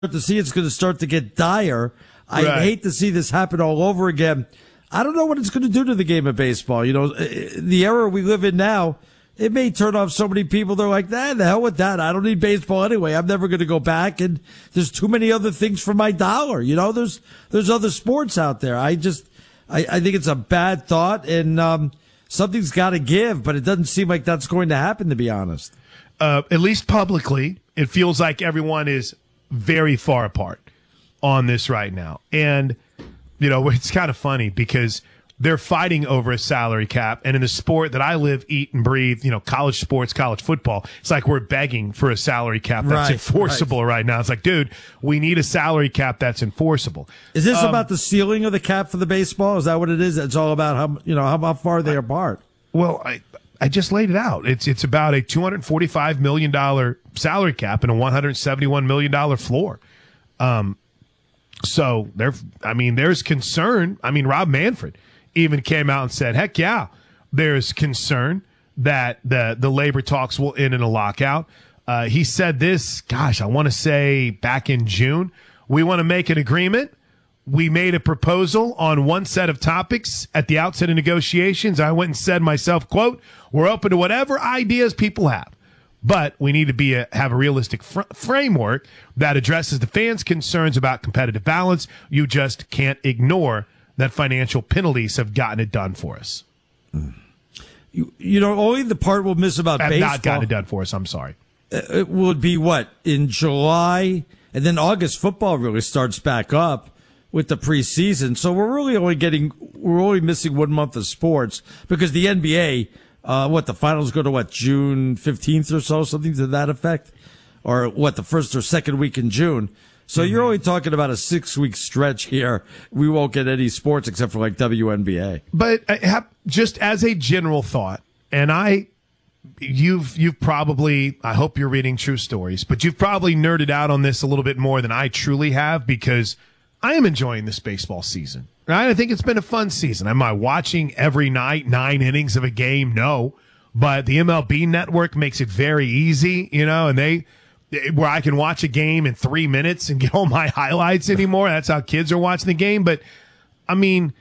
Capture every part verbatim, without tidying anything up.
to see it's going to start to get dire. I Right. hate to see this happen all over again. I don't know what it's going to do to the game of baseball. You know, the era we live in now, it may turn off so many people. They're like, nah, the hell with that. I don't need baseball anyway. I'm never going to go back. And there's too many other things for my dollar. You know, there's, there's other sports out there. I just, I, I think it's a bad thought, and, um, something's got to give, but it doesn't seem like that's going to happen, to be honest. Uh, at least publicly, it feels like everyone is very far apart on this right now. And, you know, it's kind of funny because they're fighting over a salary cap. And in the sport that I live, eat, and breathe, you know, college sports, college football, it's like we're begging for a salary cap that's Right, enforceable right. right now. It's like, dude, we need a salary cap that's enforceable. Is this Um, about the ceiling of the cap for the baseball? Is that what it is? It's all about how, you know, how, how far they apart. Well, I I just laid it out. It's it's about a two hundred forty-five million dollars salary cap and a one hundred seventy-one million dollars floor. Um, so there, I mean, there's concern. I mean, Rob Manfred even came out and said, "Heck yeah, there's concern that the the labor talks will end in a lockout." Uh, he said this. Gosh, I want to say back in June. We want to make an agreement. We made a proposal on one set of topics at the outset of negotiations. I went and said myself, quote, we're open to whatever ideas people have, but we need to be a, have a realistic fr- framework that addresses the fans' concerns about competitive balance. You just can't ignore that financial penalties have gotten it done for us. You, you know, only the part we'll miss about Have baseball. not gotten it done for us. I'm sorry. It would be what, in July, and then August football really starts back up with the preseason. So we're really only getting, we're only missing one month of sports because the N B A, uh, what, the finals go to what, June fifteenth or so, something to that effect? Or what, the first or second week in June. So mm-hmm. You're only talking about a six week stretch here. We won't get any sports except for like W N B A. But I have, just as a general thought, and I, You've you've probably, I hope you're reading True Stories, but you've probably nerded out on this a little bit more than I truly have because I am enjoying this baseball season. Right? I think it's been a fun season. Am I watching every night nine innings of a game? No, but the M L B Network makes it very easy, you know, and they where I can watch a game in three minutes and get all my highlights anymore. That's how kids are watching the game. But I mean,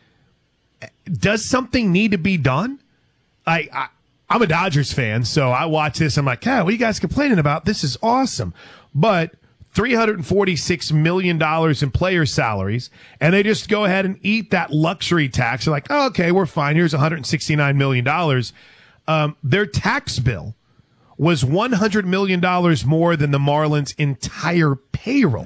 does something need to be done? I. I I'm a Dodgers fan, so I watch this. I'm like, God, what are you guys complaining about? This is awesome. But three hundred forty-six million dollars in player salaries, and they just go ahead and eat that luxury tax. They're like, oh, okay, we're fine. Here's one hundred sixty-nine million dollars. Um, their tax bill was one hundred million dollars more than the Marlins' entire payroll.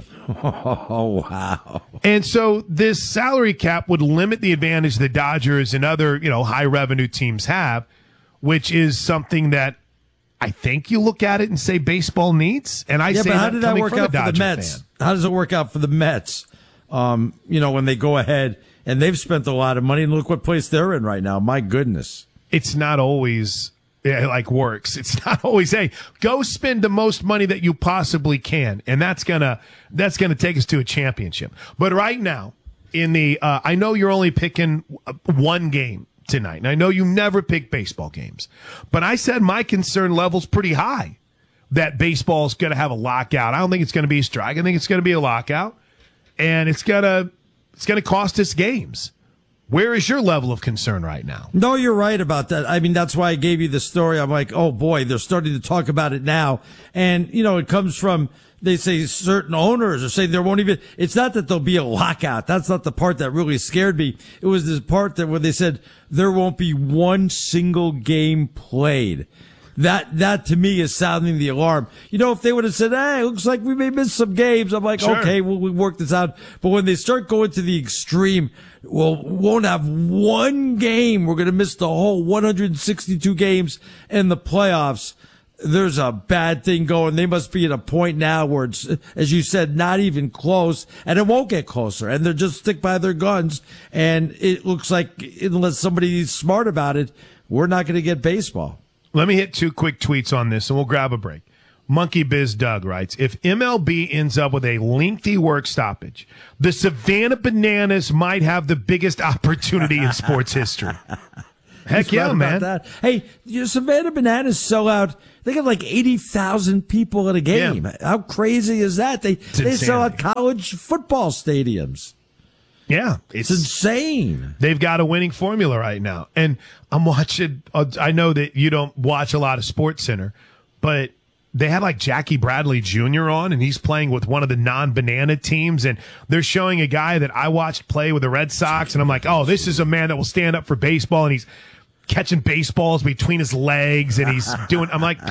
Oh, wow. And so this salary cap would limit the advantage the Dodgers and other, you know, high revenue teams have, which is something that I think you look at it and say baseball needs. And I yeah, say but how that did that coming work from out a for the Dodger Mets? fan. How does it work out for the Mets? Um, you know, when they go ahead and they've spent a lot of money, and look what place they're in right now. My goodness. It's not always yeah, like works. It's not always, hey, go spend the most money that you possibly can. And that's gonna, that's gonna take us to a championship. But right now in the, uh, I know you're only picking one game tonight. And I know you never pick baseball games, but I said my concern level's pretty high that baseball's going to have a lockout. I don't think it's going to be a strike. I think it's going to be a lockout, and it's going to it's going to cost us games. Where is your level of concern right now? No, you're right about that. I mean, that's why I gave you the story. I'm like, oh boy, they're starting to talk about it now. And, you know, it comes from, they say certain owners are saying there won't even, it's not that there'll be a lockout. That's not the part that really scared me. It was this part that where they said there won't be one single game played. That, that to me is sounding the alarm. You know, if they would have said, hey, it looks like we may miss some games, I'm like, sure. okay, we'll, we'll work this out. But when they start going to the extreme, well, we won't have one game. We're going to miss the whole one hundred sixty-two games in the playoffs. There's a bad thing going. They must be at a point now where it's, as you said, not even close, and it won't get closer. And they'll just stick by their guns. And it looks like, unless somebody's smart about it, we're not going to get baseball. Let me hit two quick tweets on this, and we'll grab a break. Monkey Biz Doug writes, if M L B ends up with a lengthy work stoppage, the Savannah Bananas might have the biggest opportunity in sports history. Heck He's yeah, right about man. That. Hey, you know, Savannah Bananas sell out. They got like eighty thousand people at a game. Yeah. How crazy is that? They they sell out college football stadiums. Yeah, It's insane. They've got a winning formula right now. And I'm watching, uh, I know that you don't watch a lot of Sports Center, but they had like Jackie Bradley Junior on, and he's playing with one of the non-banana teams. And they're showing a guy that I watched play with the Red Sox. And I'm like, oh, this is a man that will stand up for baseball. And he's catching baseballs between his legs. And he's doing, I'm like,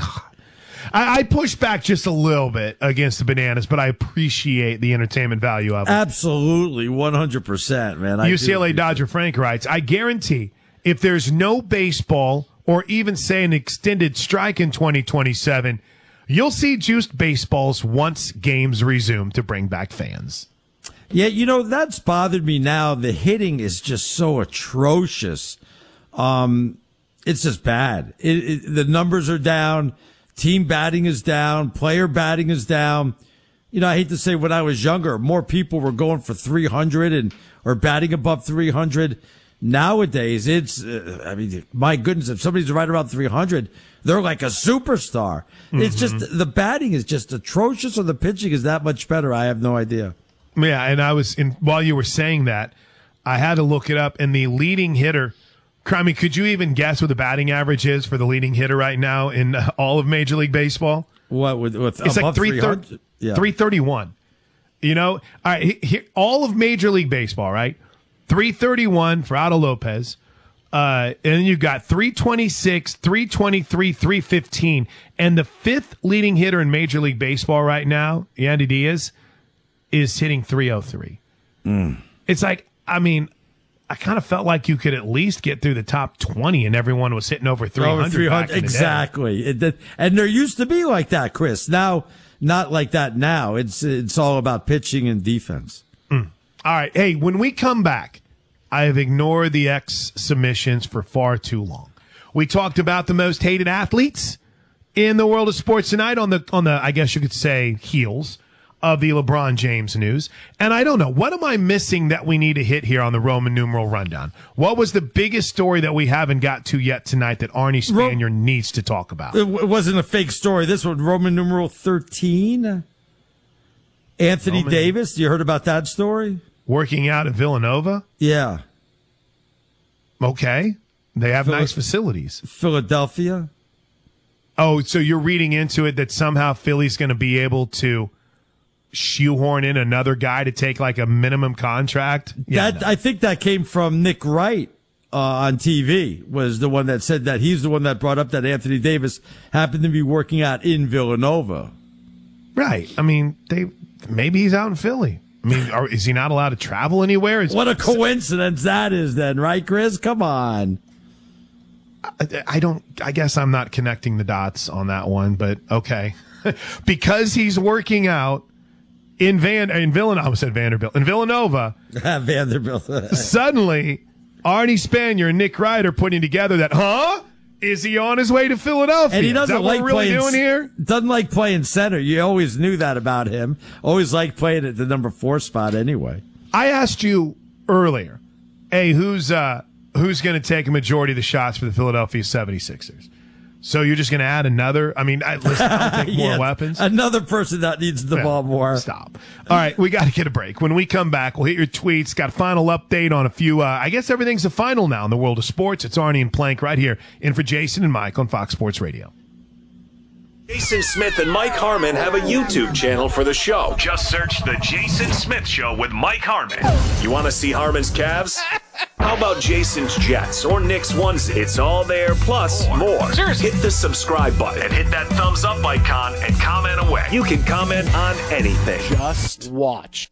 I, I push back just a little bit against the Bananas, but I appreciate the entertainment value of it. Absolutely, one hundred percent, man. I U C L A Dodger Frank writes, I guarantee if there's no baseball or even, say, an extended strike in twenty twenty-seven, you'll see juiced baseballs once games resume to bring back fans. Yeah, you know, that's bothered me now. The hitting is just so atrocious. Um, it's just bad. It, it, the numbers are down. Team batting is down. Player batting is down. You know, I hate to say when I was younger, more people were going for three hundred and or batting above three hundred. Nowadays, it's, uh, I mean, my goodness, if somebody's right around three hundred, they're like a superstar. Mm-hmm. It's just, the batting is just atrocious or the pitching is that much better. I have no idea. Yeah, and I was, in while you were saying that, I had to look it up, and the leading hitter, I mean, could you even guess what the batting average is for the leading hitter right now in uh, all of Major League Baseball? What with, with it's like three thirty, yeah. three thirty-one. You know, all right, here, all of Major League Baseball, right? three thirty-one for Otto Lopez. Uh, and then you got three twenty-six, three twenty-three, three fifteen. And the fifth leading hitter in Major League Baseball right now, Yandy Diaz, is hitting three oh three. Mm. It's like, I mean, I kind of felt like you could at least get through the top twenty and everyone was hitting over three hundred. Over three hundred, exactly. It, and there used to be like that, Chris. Now, not like that now. It's it's all about pitching and defense. Mm. All right. Hey, when we come back, I have ignored the X submissions for far too long. We talked about the most hated athletes in the world of sports tonight on the, on the, I guess you could say, heels of the LeBron James news. And I don't know, what am I missing that we need to hit here on the Roman numeral rundown? What was the biggest story that we haven't got to yet tonight that Arnie Spanier Ro- needs to talk about? It wasn't a fake story. This one, Roman numeral thirteen. Anthony Roman. Davis, you heard about that story? Working out at Villanova? Yeah. Okay. They have Phil- nice facilities. Philadelphia. Oh, so you're reading into it that somehow Philly's going to be able to shoehorn in another guy to take like a minimum contract? Yeah, that no. I think that came from Nick Wright uh, on T V, was the one that said that. He's the one that brought up that Anthony Davis happened to be working out in Villanova. Right. I mean, they maybe he's out in Philly. I mean, are, is he not allowed to travel anywhere? Is, what a coincidence that is then, right, Chris? Come on. I, I don't, I guess I'm not connecting the dots on that one, but okay. Because he's working out in Van, in Villanova, I said Vanderbilt, in Villanova. Vanderbilt. Suddenly, Arnie Spanier and Nick Wright are putting together that, huh? Is he on his way to Philadelphia? And he doesn't Is that like what we're really playing, doing here? Doesn't like playing center. You always knew that about him. Always liked playing at the number four spot anyway. I asked you earlier, hey, who's uh, who's going to take a majority of the shots for the Philadelphia seventy-sixers? So you're just going to add another? I mean, I, listen, I'll take more yeah, weapons. Another person that needs the yeah, ball more. Stop. All right, we got to get a break. When we come back, we'll hit your tweets. Got a final update on a few. Uh, I guess everything's a final now in the world of sports. It's Arnie and Plank right here in for Jason and Mike on Fox Sports Radio. Jason Smith and Mike Harmon have a YouTube channel for the show. Just search The Jason Smith Show with Mike Harmon. You want to see Harmon's calves? How about Jason's Jets or Nick's onesie? It's all there, plus more. Seriously. Hit the subscribe button And hit that thumbs up icon and comment away. You can comment on anything. Just watch.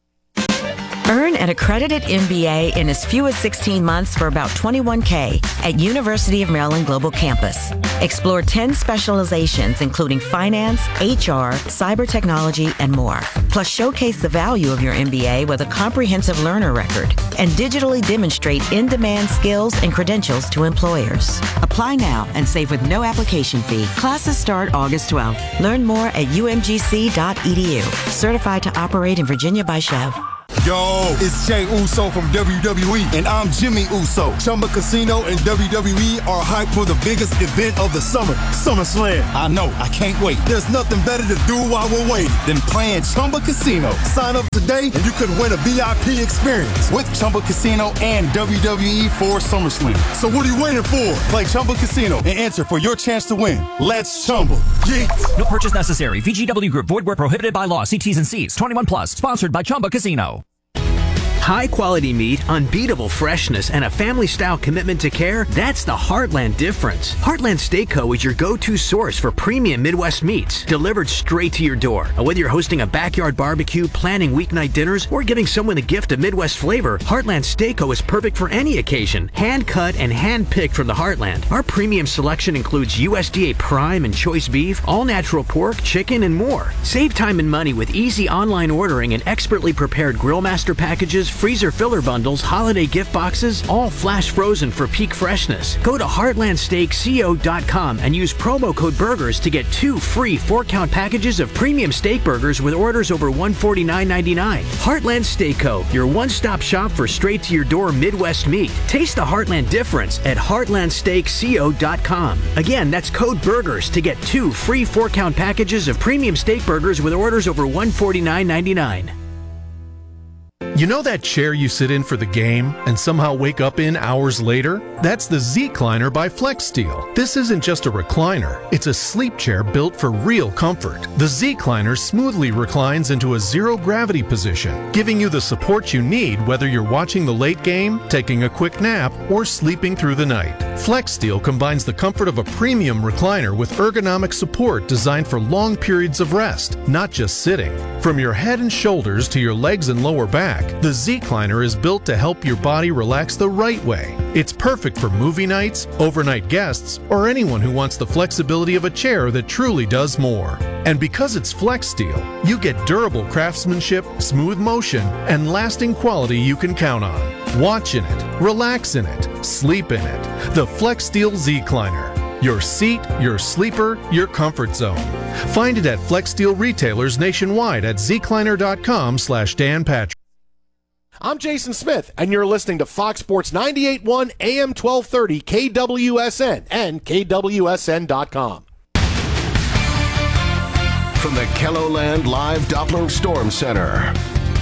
Earn an accredited M B A in as few as sixteen months for about twenty-one K at University of Maryland Global Campus. Explore ten specializations, including finance, H R, cyber technology, and more. Plus, showcase the value of your M B A with a comprehensive learner record and digitally demonstrate in-demand skills and credentials to employers. Apply now and save with no application fee. Classes start August twelfth. Learn more at U M G C dot E D U. Certified to operate in Virginia by Chev. Yo, it's Jey Uso from W W E, and I'm Jimmy Uso. Chumba Casino and W W E are hyped for the biggest event of the summer, SummerSlam. I know, I can't wait. There's nothing better to do while we're waiting than playing Chumba Casino. Sign up today and you could win a V I P experience with Chumba Casino and W W E for SummerSlam. So what are you waiting for? Play Chumba Casino and enter for your chance to win. Let's Chumba. Yeet. No purchase necessary. V G W Group. Void where prohibited by law. See T's and C's. twenty-one plus. Sponsored by Chumba Casino. High-quality meat, unbeatable freshness, and a family-style commitment to care, that's the Heartland difference. Heartland Steak Co. is your go-to source for premium Midwest meats, delivered straight to your door. Whether you're hosting a backyard barbecue, planning weeknight dinners, or giving someone a gift of Midwest flavor, Heartland Steak Co. is perfect for any occasion. Hand-cut and hand-picked from the Heartland. Our premium selection includes U S D A prime and choice beef, all-natural pork, chicken, and more. Save time and money with easy online ordering and expertly prepared Grill Master packages, freezer filler bundles, holiday gift boxes, all flash frozen for peak freshness. Go to heartland steak co dot com and use promo code BURGERS to get two free four-count packages of premium steak burgers with orders over one hundred forty-nine ninety-nine. Heartland Steak Co., your one-stop shop for straight-to-your-door Midwest meat. Taste the Heartland difference at heartland steak co dot com. Again, that's code BURGERS to get two free four-count packages of premium steak burgers with orders over one hundred forty-nine ninety-nine. You know that chair you sit in for the game and somehow wake up in hours later? That's the Z-Cliner by FlexSteel. This isn't just a recliner, it's a sleep chair built for real comfort. The Z-Cliner smoothly reclines into a zero-gravity position, giving you the support you need whether you're watching the late game, taking a quick nap, or sleeping through the night. FlexSteel combines the comfort of a premium recliner with ergonomic support designed for long periods of rest, not just sitting. From your head and shoulders to your legs and lower back, the Z-Cliner is built to help your body relax the right way. It's perfect for movie nights, overnight guests, or anyone who wants the flexibility of a chair that truly does more. And because it's FlexSteel, you get durable craftsmanship, smooth motion, and lasting quality you can count on. Watch in it, relax in it, sleep in it. The FlexSteel Z-Cliner. Your seat, your sleeper, your comfort zone. Find it at FlexSteel retailers nationwide at zcliner.com slash Dan Patrick. I'm Jason Smith, and you're listening to Fox Sports ninety-eight point one A M twelve thirty K W S N and K W S N dot com. From the Kelloland Live Doppler Storm Center.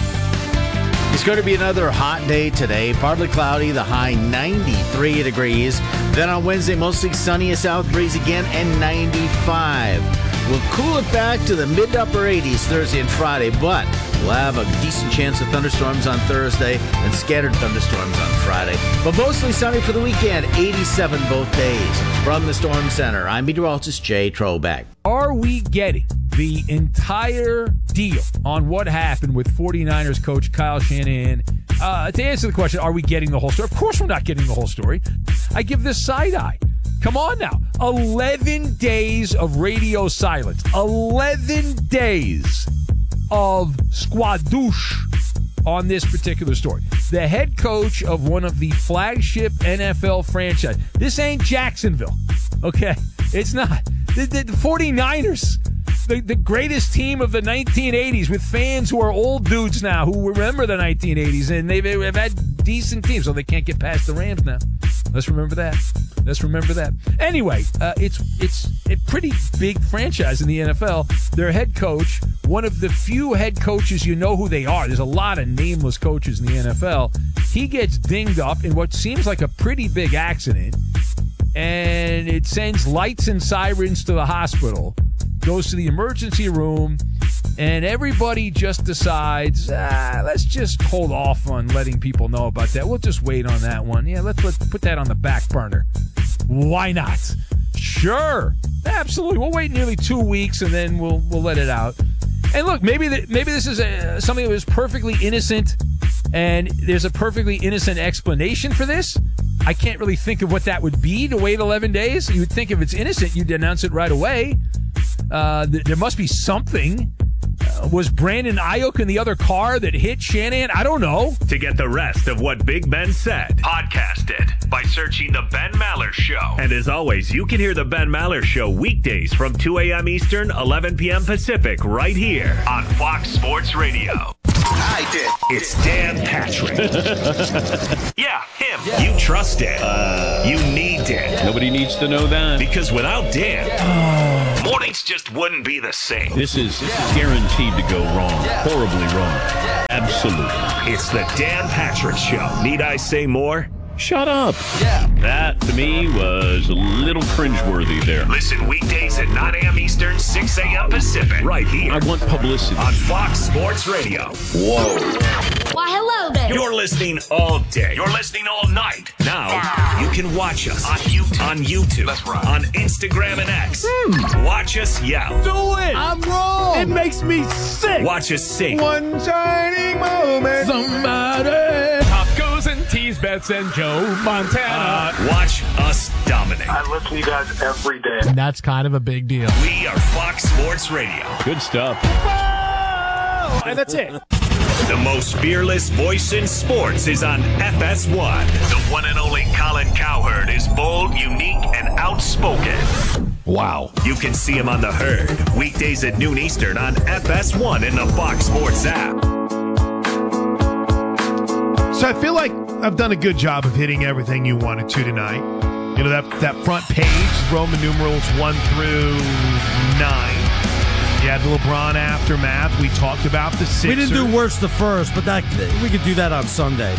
It's going to be another hot day today. Partly cloudy, the high ninety-three degrees. Then on Wednesday, mostly sunny, a south breeze again, and ninety-five. We'll cool it back to the mid to upper eighties Thursday and Friday, but we'll have a decent chance of thunderstorms on Thursday and scattered thunderstorms on Friday. But mostly sunny for the weekend, eighty-seven both days. From the Storm Center, I'm meteorologist Jay Trobeck. Are we getting the entire deal on what happened with 49ers coach Kyle Shanahan? Uh, to answer the question, are we getting the whole story? Of course we're not getting the whole story. I give this side eye. Come on now. eleven days of radio silence. eleven days of squadouche on this particular story. The head coach of one of the flagship N F L franchise. This ain't Jacksonville, okay? It's not. The, the, the 49ers, the, the greatest team of the nineteen eighties with fans who are old dudes now who remember the nineteen eighties, and they've, they've had decent teams, so they can't get past the Rams now. Let's remember that. Let's remember that. Anyway, uh, it's it's a pretty big franchise in the N F L. Their head coach, one of the few head coaches you know who they are. There's a lot of nameless coaches in the N F L. He gets dinged up in what seems like a pretty big accident, and it sends lights and sirens to the hospital, goes to the emergency room, and everybody just decides, ah, let's just hold off on letting people know about that. We'll just wait on that one. Yeah, let's, let's put that on the back burner. Why not? Sure. Absolutely. We'll wait nearly two weeks, and then we'll we'll let it out. And look, maybe the, maybe this is a, something that was perfectly innocent, and there's a perfectly innocent explanation for this. I can't really think of what that would be to wait eleven days. You would think if it's innocent, you'd announce it right away. Uh, th- there must be something. Uh, was Brandon Ayuk in the other car that hit Shanahan? I don't know. To get the rest of what Big Ben said, podcast it by searching The Ben Maller Show. And as always, you can hear The Ben Maller Show weekdays from two a.m. Eastern, eleven p.m. Pacific, right here on Fox Sports Radio. I did. It's Dan Patrick. Yeah, him. Yeah. You trust Dan. Uh, you need Dan. Nobody needs to know that. Because without Dan, Yeah. mornings just wouldn't be the same. This is guaranteed to go wrong. Horribly wrong. Absolutely. It's the Dan Patrick Show. Need I say more? Shut up. Yeah. That, to me, was a little cringeworthy there. Listen weekdays at nine a.m. Eastern, six a.m. Pacific. Right here. I want publicity. On Fox Sports Radio. Whoa. Why, hello there. You're listening all day. You're listening all night. Now, you can watch us on YouTube, on, YouTube, That's right. on Instagram and X. Hmm. Watch us yell. Do it. I'm wrong. It makes me sick. Watch us sing. One shining moment. Somebody. Tacos and teas, bets and Joe Montana. Uh, watch us dominate. I listen to you guys every day. And that's kind of a big deal. We are Fox Sports Radio. Good stuff. Whoa! And that's it. The most fearless voice in sports is on F S one. The one and only Colin Cowherd is bold, unique, and outspoken. Wow. You can see him on The Herd, weekdays at noon Eastern on F S one in the Fox Sports app. So I feel like I've done a good job of hitting everything you wanted to tonight. You know, that, that front page, Roman numerals one through nine. You had the LeBron aftermath. We talked about the Sixers. We didn't do worse the first, but that we could do that on Sunday.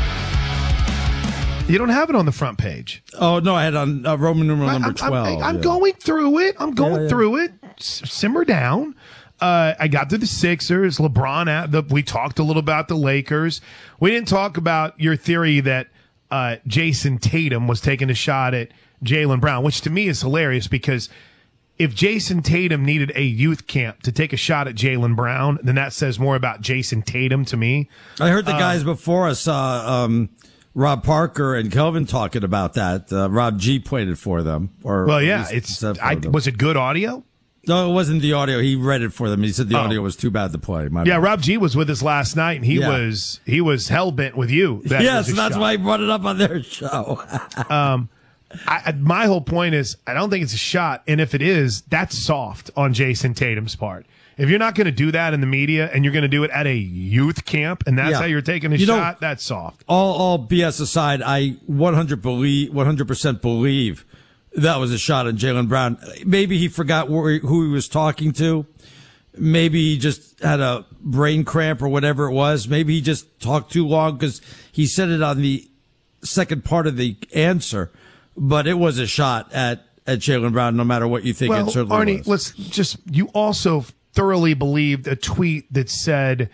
You don't have it on the front page. Oh, no, I had on uh, Roman numeral number I'm, twelve. I'm, I'm yeah. going through it. I'm going Yeah, yeah. through it. S- simmer down. Uh, I got through the Sixers, LeBron. At the, we talked a little about the Lakers. We didn't talk about your theory that uh, Jason Tatum was taking a shot at Jaylen Brown, which to me is hilarious because if Jason Tatum needed a youth camp to take a shot at Jaylen Brown, then that says more about Jason Tatum to me. I heard the Uh, guys before us, uh, um, Rob Parker and Kelvin, talking about that. Uh, Rob G played it for them. Or Well, at yeah, least it's. said for I, them. was it good audio? No, it wasn't the audio. He read it for them. He said the Oh. audio was too bad to play. My Yeah, bad. Rob G was with us last night, and he Yeah. was he was hell bent with you. That yes, was a that's shot. why he brought it up on their show. um, I, I- my whole point is, I don't think it's a shot, and if it is, that's soft on Jason Tatum's part. If you're not going to do that in the media, and you're going to do it at a youth camp, and that's Yeah. how you're taking a You know- shot, that's soft. all, all B S aside, I one hundred believe, one hundred percent believe that was a shot at Jaylen Brown. Maybe he forgot where, who he was talking to. Maybe he just had a brain cramp or whatever it was. Maybe he just talked too long because he said it on the second part of the answer. But it was a shot at, at Jaylen Brown, no matter what you think Well, it certainly Arnie, was. let's just, you also thoroughly believed a tweet that said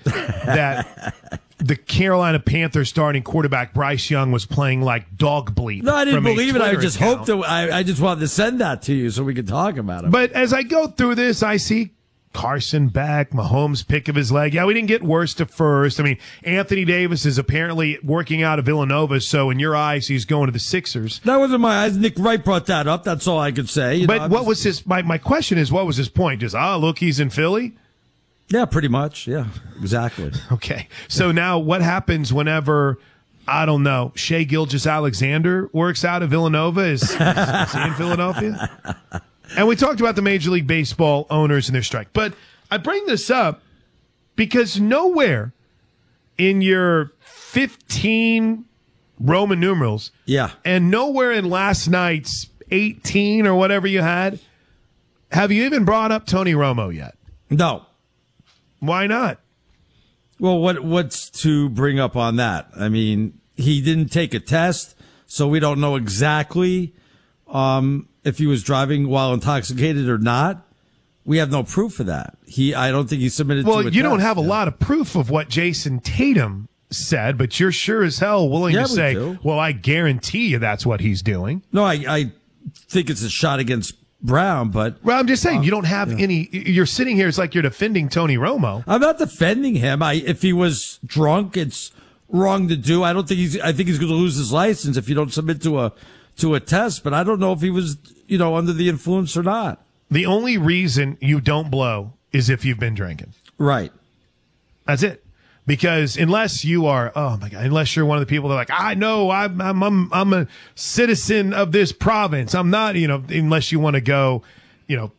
that the Carolina Panthers starting quarterback Bryce Young was playing like dog bleep. No, I didn't from a believe it. I Twitter just account. hoped that I, I just wanted to send that to you so we could talk about it. But as I go through this, I see Carson back, Mahomes pick of his leg. Yeah, we didn't get worse to first. I mean, Anthony Davis is apparently working out of Villanova, so in your eyes, he's going to the Sixers. That wasn't my eyes. Nick Wright brought that up. That's all I could say. You But know, I'm what just- was his, my, my question is, what was his point? Just, ah, look, he's in Philly? Yeah, pretty much. Yeah, exactly. Okay. So now what happens whenever, I don't know, Shea Gilgeous-Alexander works out of Villanova? Is, is, is he in Philadelphia? And we talked about the Major League Baseball owners and their strike. But I bring this up because nowhere in your fifteen Roman numerals, yeah, and nowhere in last night's eighteen or whatever you had, have you even brought up Tony Romo yet? No. Why not? Well, what what's to bring up on that? I mean, he didn't take a test, so we don't know exactly um, if he was driving while intoxicated or not. We have no proof of that. He, I don't think he submitted. Well, to a you don't test. have a lot of proof of what Jason Tatum said, but you're sure as hell willing Yeah, to we say, do. well, I guarantee you that's what he's doing. No, I, I think it's a shot against Brown, but Well, I'm just saying, Uh, you don't have yeah. any. You're sitting here, it's like you're defending Tony Romo. I'm not defending him. I, if he was drunk, it's wrong to do. I don't think he's. I think he's going to lose his license if you don't submit to a to a test. But I don't know if he was, you know, under the influence or not. The only reason you don't blow is if you've been drinking. Right. That's it. Because unless you are, oh my God, unless you're one of the people that are like, I know I'm, I'm, I'm, I'm a citizen of this province. I'm not, you know, unless you want to go, you know,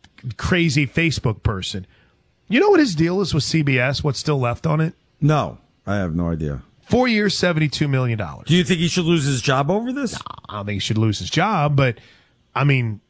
crazy Facebook person. You know what his deal is with C B S? What's still left on it? No. I have no idea. Four years, seventy-two million dollars. Do you think he should lose his job over this? No, I don't think he should lose his job, but, I mean,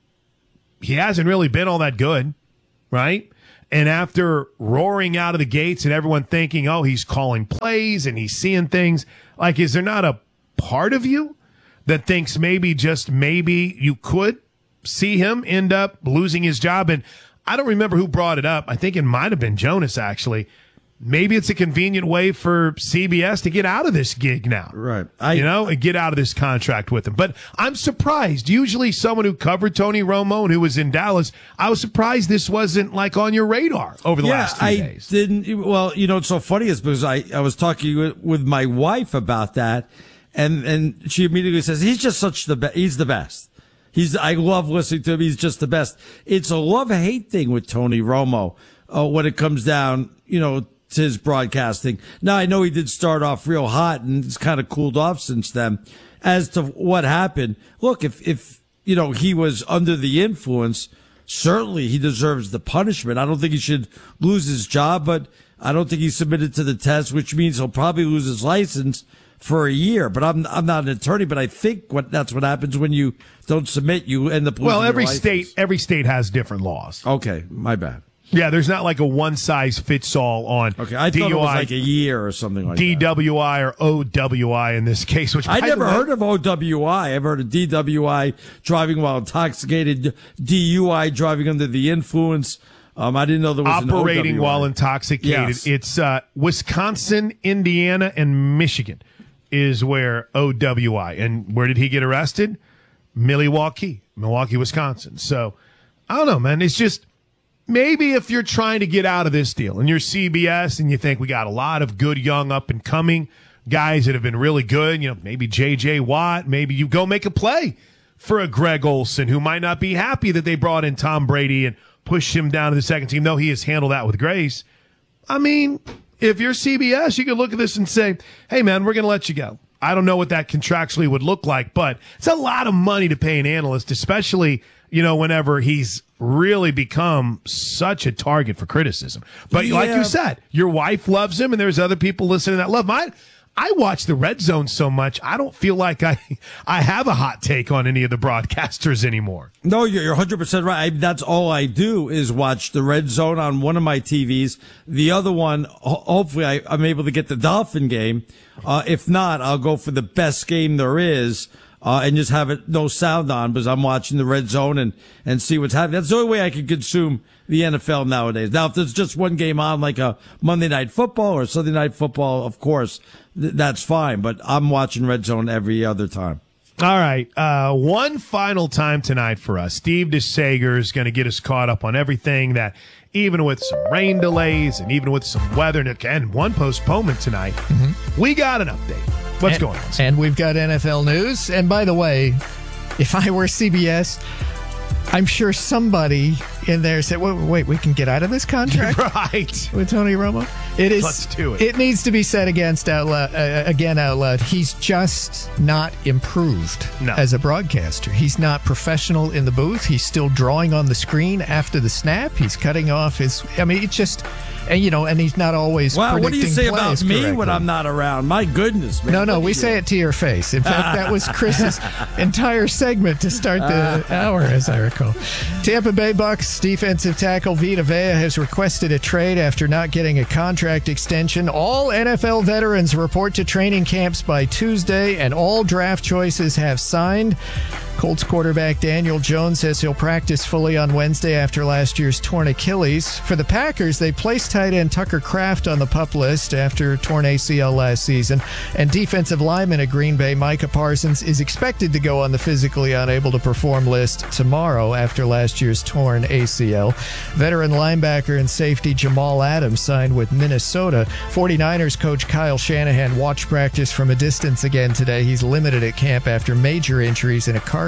he hasn't really been all that good, right? And after roaring out of the gates and everyone thinking, oh, he's calling plays and he's seeing things, like, is there not a part of you that thinks maybe, just maybe, you could see him end up losing his job? And I don't remember who brought it up. I think it might have been Jonas, actually. Maybe it's a convenient way for C B S to get out of this gig now. Right. I, you know, and get out of this contract with him. But I'm surprised. Usually someone who covered Tony Romo and who was in Dallas, I was surprised this wasn't like on your radar over the yeah, last few I days. Didn't, well, you know, what's so funny is because I, I was talking with my wife about that, and, and she immediately says, he's just such the best. He's the best. He's, I love listening to him. He's just the best. It's a love-hate thing with Tony Romo uh, when it comes down, you know, to his broadcasting. Now, I know he did start off real hot and it's kind of cooled off since then. As to what happened, look, if, if, you know, he was under the influence, certainly he deserves the punishment. I don't think he should lose his job, but I don't think he submitted to the test, which means he'll probably lose his license for a year. But I'm, I'm not an attorney, but I think what, that's what happens when you don't submit, you end up losing Well, every your license. state, every state has different laws. Okay. My bad. Yeah, there's not like a one-size-fits-all on okay, I thought D U I, it was like a year or something like D W I that. or O W I in this case. Which I never way, heard of O W I. I've heard of D W I, driving while intoxicated, D U I, driving under the influence. Um, I didn't know there was operating an O W I. while intoxicated. Yes. It's uh, Wisconsin, Indiana, and Michigan is where O W I. And where did he get arrested? Milwaukee, Milwaukee, Wisconsin. So I don't know, man. It's just. Maybe if you're trying to get out of this deal and you're C B S and you think we got a lot of good, young, up and coming guys that have been really good, you know, maybe J J Watt, maybe you go make a play for a Greg Olson who might not be happy that they brought in Tom Brady and pushed him down to the second team, though he has handled that with grace. I mean, if you're C B S, you could look at this and say, hey, man, we're going to let you go. I don't know what that contractually would look like, but it's a lot of money to pay an analyst, especially, you know, whenever he's really become such a target for criticism. But yeah. like you said, your wife loves him and there's other people listening that love him. I, I watch the Red Zone so much, I don't feel like I I have a hot take on any of the broadcasters anymore. No, you're one hundred percent right. I, that's all I do is watch the Red Zone on one of my T Vs. The other one, ho- hopefully I, I'm able to get the Dolphin game. Uh, if not, I'll go for the best game there is. Uh, and just have it no sound on because I'm watching the Red Zone and, and see what's happening. That's the only way I can consume the N F L nowadays. Now, if there's just one game on, like a Monday Night Football or Sunday Night Football, of course, th- that's fine. But I'm watching Red Zone every other time. All right. Uh, one final time tonight for us. Steve DeSager is going to get us caught up on everything that, even with some rain delays and even with some weather and one postponement tonight, mm-hmm. we got an update. What's and, going on? And we've got N F L news. And by the way, if I were C B S, I'm sure somebody in there said, wait, wait, we can get out of this contract? Right. With Tony Romo? It is. Let's do it. It needs to be said against out loud, uh, again out loud. He's just not improved no. as a broadcaster. He's not professional in the booth. He's still drawing on the screen after the snap. He's cutting off his, I mean, it's just, and you know, and he's not always Wow, what do you say about me correctly. when I'm not around? My goodness, man. No, no, we say it to your face. In fact, that was Chris's entire segment to start the hour, as I recall. Tampa Bay Bucks defensive tackle Vita Vea has requested a trade after not getting a contract extension. All N F L veterans report to training camps by Tuesday, and all draft choices have signed. Colts quarterback Daniel Jones says he'll practice fully on Wednesday after last year's torn Achilles. For the Packers, they placed tight end Tucker Kraft on the PUP list after torn A C L last season. And defensive lineman at Green Bay, Micah Parsons, is expected to go on the physically unable to perform list tomorrow after last year's torn A C L. Veteran linebacker and safety Jamal Adams signed with Minnesota. 49ers coach Kyle Shanahan watched practice from a distance again today. He's limited at camp after major injuries in a car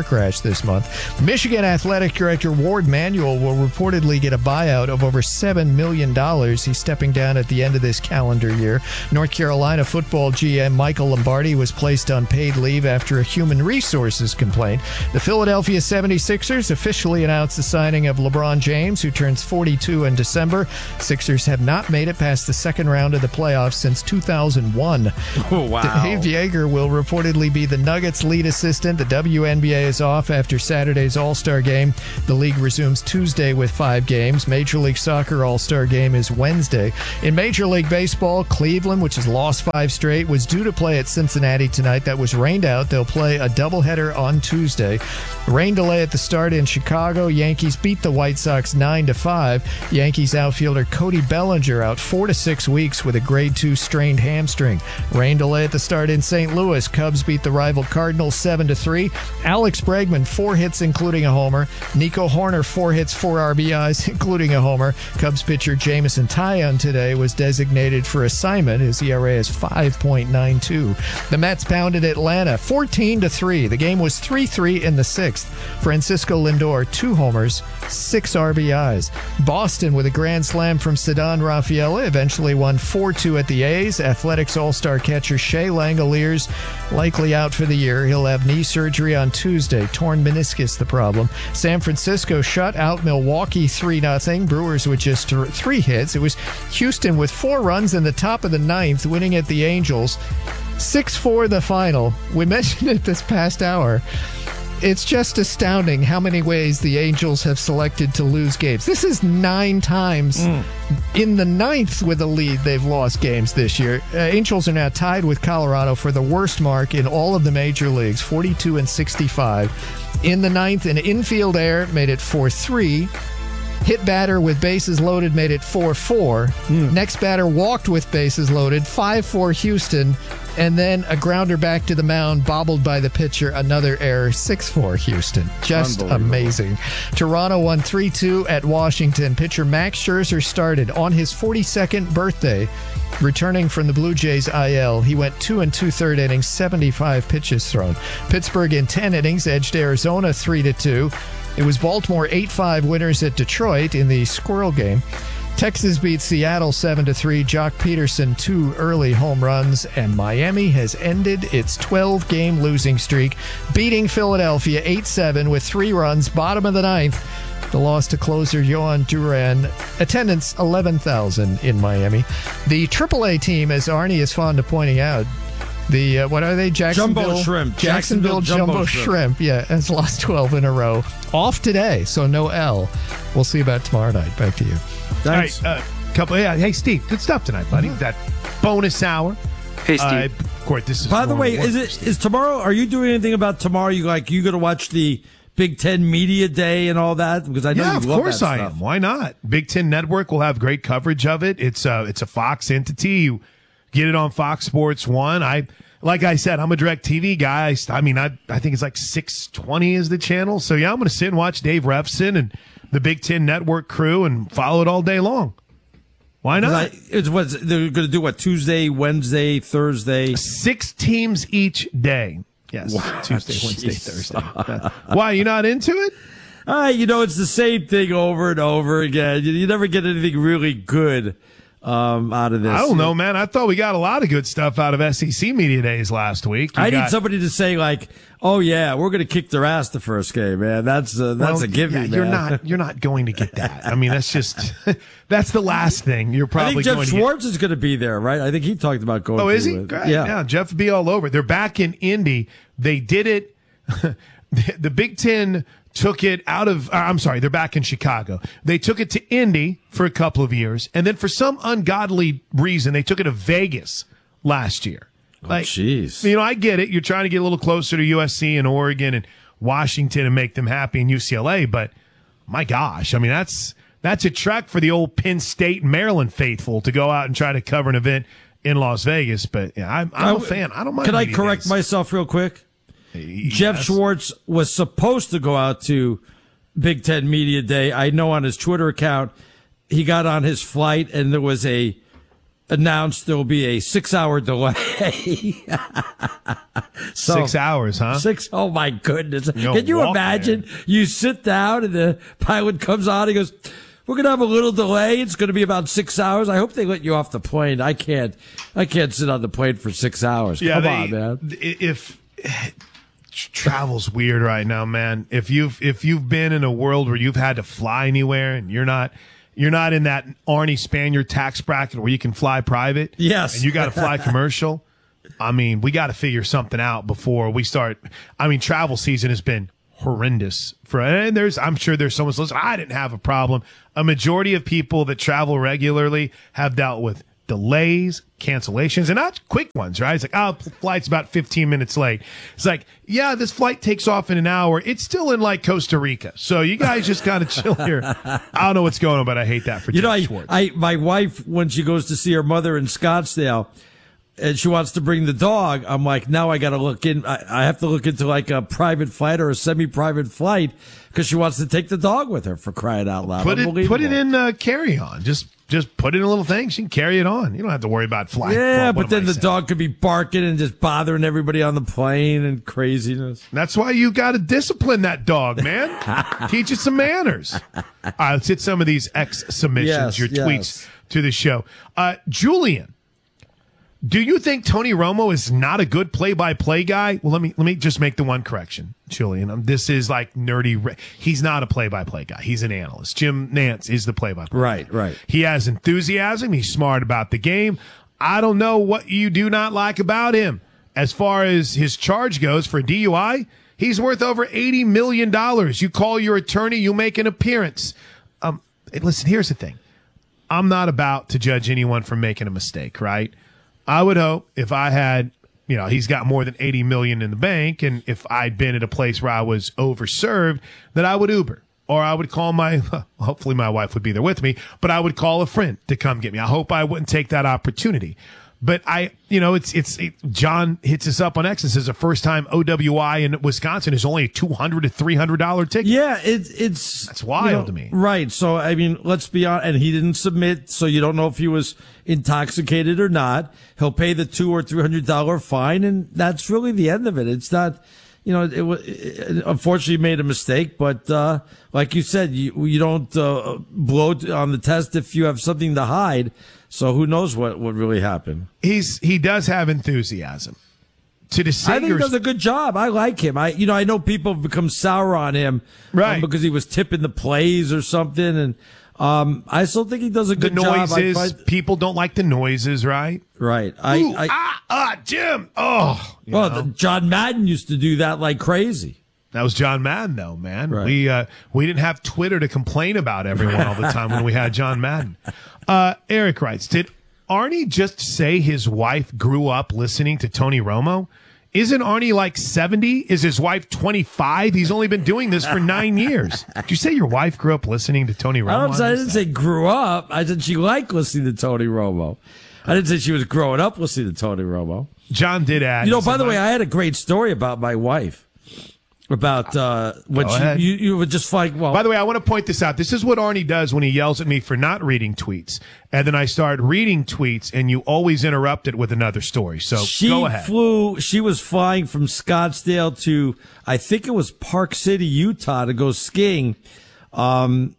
car crash this month. Michigan Athletic Director Ward Manuel will reportedly get a buyout of over seven million dollars. He's stepping down at the end of this calendar year. North Carolina football G M Michael Lombardi was placed on paid leave after a human resources complaint. The Philadelphia seventy-sixers officially announced the signing of LeBron James, who turns forty-two in December. Sixers have not made it past the second round of the playoffs since two thousand one. Oh, wow. Dave Yeager will reportedly be the Nuggets' lead assistant. The W N B A is off after Saturday's All-Star game. The league resumes Tuesday with five games. Major League Soccer All-Star game is Wednesday. In Major League Baseball, Cleveland, which has lost five straight, was due to play at Cincinnati tonight. That was rained out. They'll play a doubleheader on Tuesday. Rain delay at the start in Chicago. Yankees beat the White Sox nine to five. Yankees outfielder Cody Bellinger out four to six weeks with a grade two strained hamstring. Rain delay at the start in Saint Louis. Cubs beat the rival Cardinals seven to three. Alex Bregman, four hits including a homer. Nico Horner, four hits, four R B Is including a homer. Cubs pitcher Jameson Taillon today was designated for assignment. His E R A is five point nine two. The Mets pounded Atlanta fourteen to three. The game was three three in the sixth. Francisco Lindor, two homers, six R B Is. Boston, with a grand slam from Ceddanne Rafaela, eventually won four two at the A's. Athletics All-Star catcher Shea Langoliers likely out for the year. He'll have knee surgery on Tuesday. Torn meniscus, the problem. San Francisco shut out Milwaukee three nothing. Brewers with just three hits. It was Houston with four runs in the top of the ninth, winning at the Angels. six four the final. We mentioned it this past hour. It's just astounding how many ways the Angels have selected to lose games. This is nine times mm. in the ninth with a lead they've lost games this year. Uh, Angels are now tied with Colorado for the worst mark in all of the major leagues, forty-two and sixty-five. In the ninth, an infield error made it four three. Hit batter with bases loaded made it four four. Mm. Next batter walked with bases loaded, five four Houston. And then a grounder back to the mound, bobbled by the pitcher, another error, six four Houston. Just amazing. Toronto won three two at Washington. Pitcher Max Scherzer started on his forty-second birthday, returning from the Blue Jays I L. He went two and two-third innings, seventy-five pitches thrown. Pittsburgh in ten innings edged Arizona three to two. It was Baltimore eight five winners at Detroit in the Squirrel game. Texas beat Seattle seven to three. Jock Peterson, two early home runs. And Miami has ended its twelve-game losing streak, beating Philadelphia eight seven with three runs, bottom of the ninth. The loss to closer Yohan Duran. Attendance eleven thousand in Miami. The triple A team, as Arnie is fond of pointing out, the, uh, what are they? Jacksonville Jumbo Shrimp. Jacksonville, Jacksonville Jumbo, Jumbo Shrimp. Shrimp. Yeah, has lost twelve in a row. Off today, so no L. We'll see about tomorrow night. Back to you. Thanks. All right, uh, couple. Yeah, hey Steve, good stuff tonight, buddy. Mm-hmm. That bonus hour. Hey Steve. Uh, of course, this is. By the way, is it is tomorrow? Are you doing anything about tomorrow? You like you going to watch the Big Ten Media Day and all that? Because I know yeah, you of love course that I stuff. am. Why not? Big Ten Network will have great coverage of it. It's a it's a Fox entity. You get it on Fox Sports One. I. Like I said, I'm a DirecTV guy. I, I mean, I I think it's like six twenty is the channel. So, yeah, I'm going to sit and watch Dave Refson and the Big Ten Network crew and follow it all day long. Why not? I, it's what they're going to do. What Tuesday, Wednesday, Thursday, six teams each day. Yes, wow, Tuesday, geez. Wednesday, Thursday. Why, you not into it? Uh, you know, it's the same thing over and over again. You, you never get anything really good um, out of this. I don't know, man. I thought we got a lot of good stuff out of S E C Media Days last week. You I got, need somebody to say like, "Oh yeah, we're going to kick their ass the first game, man." That's uh, that's well, a gimme. Yeah, you're man. not you're not going to get that. I mean, that's just that's the last thing you're probably. I think Jeff going Schwartz to get. is going to be there, right? I think he talked about going. Oh, is he? It. Great. Yeah. yeah, Jeff will be all over. They're back in Indy. They did it. The Big Ten took it out of, uh, I'm sorry, they're back in Chicago. They took it to Indy for a couple of years, and then for some ungodly reason, they took it to Vegas last year. Like, jeez. Oh, you know, I get it. You're trying to get a little closer to U S C and Oregon and Washington and make them happy in U C L A, but my gosh, I mean, that's that's a trek for the old Penn State, Maryland faithful to go out and try to cover an event in Las Vegas. But yeah, I'm, I'm a fan. I don't mind. Can I media correct days. myself real quick? Yes. Jeff Schwartz was supposed to go out to Big Ten Media Day. I know on his Twitter account, he got on his flight and there was a announced there will be a six-hour delay. so, Six hours, huh? Six. Oh my goodness! You Can you walk imagine? You sit down and the pilot comes on. He goes, "We're gonna have a little delay. It's gonna be about six hours. I hope they let you off the plane. I can't. I can't sit on the plane for six hours. Yeah, Come they, on, man. If travel's weird right now, man. If you've if you've been in a world where you've had to fly anywhere and you're not you're not in that Arnie Spaniard tax bracket where you can fly private, yes, and you got to fly commercial. I mean, we got to figure something out before we start. I mean, travel season has been horrendous for, and there's I'm sure there's someone's listening. I didn't have a problem. A majority of people that travel regularly have dealt with delays, cancellations, and not quick ones, right? It's like, oh, flight's about fifteen minutes late. It's like, yeah, this flight takes off in an hour. It's still in like Costa Rica. So you guys just kind of chill here. I don't know what's going on, but I hate that for you Jeff know. I, Schwartz. I my wife, when she goes to see her mother in Scottsdale, and she wants to bring the dog, I'm like, now I got to look in. I, I have to look into like a private flight or a semi-private flight because she wants to take the dog with her, for crying out loud. Put it, put it in uh, carry on. Just. Just put it in a little thing. She can carry it on. You don't have to worry about flying. Yeah, well, but then the saying? dog could be barking and just bothering everybody on the plane and craziness. That's why you got to discipline that dog, man. Teach it some manners. All right, let's hit some of these X submissions, yes, your yes. tweets to the show. Uh, Julian, do you think Tony Romo is not a good play-by-play guy? Well, let me let me just make the one correction, Julian. Um, this is like nerdy. Re- He's not a play-by-play guy. He's an analyst. Jim Nantz is the play-by-play. Right, right. He has enthusiasm. He's smart about the game. I don't know what you do not like about him. As far as his charge goes for D U I, he's worth over eighty million dollars. You call your attorney, you make an appearance. Um, listen, here's the thing. I'm not about to judge anyone for making a mistake, right? I would hope if I had, you know, he's got more than eighty million in the bank, and if I'd been at a place where I was overserved, that I would Uber, or I would call my, hopefully my wife would be there with me, but I would call a friend to come get me. I hope I wouldn't take that opportunity. But I, you know, it's, it's, it, John hits us up on X and says the first time O W I in Wisconsin is only a two hundred to three hundred dollars ticket. Yeah, it, it's. That's wild you know, to me. Right. So, I mean, let's be honest. And he didn't submit, so you don't know if he was intoxicated or not. He'll pay the two or three hundred dollars fine, and that's really the end of it. It's not, you know, it, it unfortunately made a mistake, but, uh, like you said, you, you don't, uh, blow on the test if you have something to hide. So who knows what, what really happened? He's he does have enthusiasm. To the I think he does a good job. I like him. I you know I know people have become sour on him, right? Um, because he was tipping the plays or something, and um, I still think he does a good the noises, job. Find, people don't like the noises, right? Right. I, Ooh, I ah ah Jim. Oh, well, the, John Madden used to do that like crazy. That was John Madden, though, man. Right. We uh, we didn't have Twitter to complain about everyone all the time when we had John Madden. Uh, Eric writes, did Arnie just say his wife grew up listening to Tony Romo? Isn't Arnie like seventy? Is his wife twenty-five? He's only been doing this for nine years. Did you say your wife grew up listening to Tony Romo? I, don't, I didn't say grew up. I said she liked listening to Tony Romo. I didn't say she was growing up listening to Tony Romo. John did add. You know, by the way, I had a great story about my wife. About uh, when Go she, ahead. you, you were just like, well. By the way, I want to point this out. This is what Arnie does when he yells at me for not reading tweets. And then I start reading tweets, and you always interrupt it with another story. So she go ahead. flew, she was flying from Scottsdale to, I think it was Park City, Utah to go skiing. Um,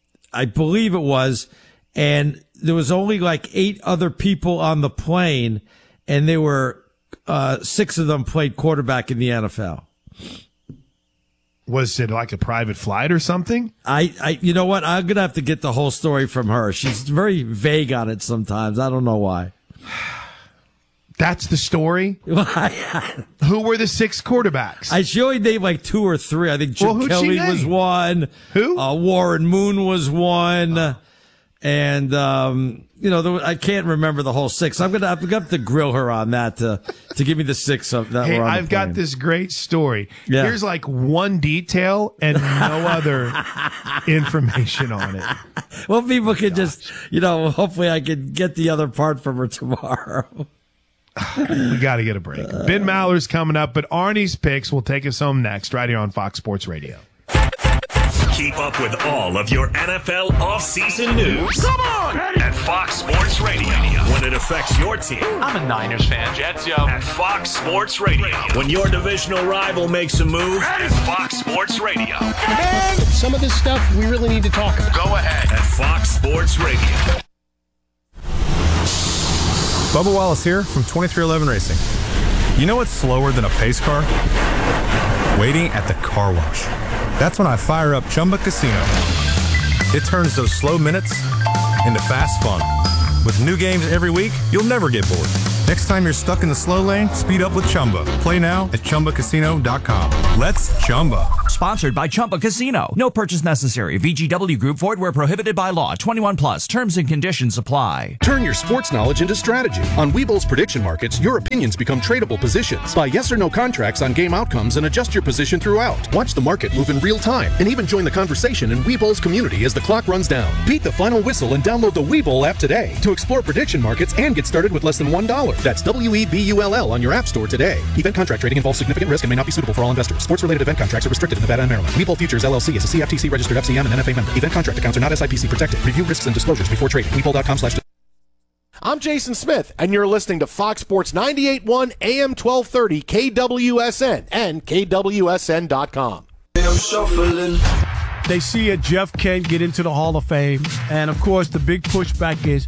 I believe it was. And there was only like eight other people on the plane, and they were, uh, six of them played quarterback in the N F L. Was it like a private flight or something? I, I, you know what? I'm going to have to get the whole story from her. She's very vague on it sometimes. I don't know why. That's the story? Who were the six quarterbacks? I she only named like two or three. I think Chip Well, who'd she Kelly name? was one. Who? Uh, Warren Moon was one. Oh. And, um, you know, there, I can't remember the whole six. I'm going to have to grill her on that to, to give me the six of that. Hey, were on I've the got plane. this great story. Yeah. Here's like one detail and no other information on it. Well, people can just, you know, hopefully I can get the other part from her tomorrow. We got to get a break. Ben Maller's coming up, but Arnie's picks will take us home next, right here on Fox Sports Radio. Keep up with all of your N F L offseason news. Come on! At Fox Sports Radio. When it affects your team. I'm a Niners fan, Jets, yo. At Fox Sports Radio. When your divisional rival makes a move. At Fox Sports Radio. Man, some of this stuff we really need to talk about. Go ahead. At Fox Sports Radio. Bubba Wallace here from twenty-three eleven Racing. You know what's slower than a pace car? Waiting at the car wash. That's when I fire up Chumba Casino. It turns those slow minutes into fast fun. With new games every week, you'll never get bored. Next time you're stuck in the slow lane, speed up with Chumba. Play now at Chumba Casino dot com. Let's Chumba. Sponsored by Chumba Casino. No purchase necessary. V G W Group. Void where prohibited by law. twenty-one plus. Terms and conditions apply. Turn your sports knowledge into strategy. On Webull's prediction markets, your opinions become tradable positions. Buy yes or no contracts on game outcomes and adjust your position throughout. Watch the market move in real time and even join the conversation in Webull's community as the clock runs down. Beat the final whistle and download the Webull app today to explore prediction markets and get started with less than one dollar. That's W E B U L L on your app store today. Event contract trading involves significant risk and may not be suitable for all investors. Sports-related event contracts are restricted in Nevada and Maryland. Webull Futures, L L C is a C F T C-registered F C M and N F A member. Event contract accounts are not S I P C protected. Review risks and disclosures before trading. Webull dot com slash I'm Jason Smith, and you're listening to Fox Sports ninety-eight point one A M twelve thirty K W S N and K W S N dot com. They see a Jeff Kent get into the Hall of Fame, and of course the big pushback is